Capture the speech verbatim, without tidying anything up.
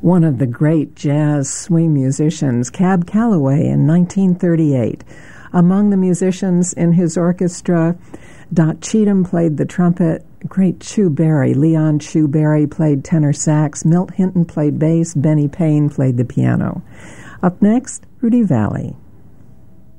one of the great jazz swing musicians, Cab Calloway, in nineteen thirty-eight. Among the musicians in his orchestra, Dot Cheatham played the trumpet, great Chu Berry, Leon Chu Berry played tenor sax, Milt Hinton played bass, Benny Payne played the piano. Up next, Rudy Vallée.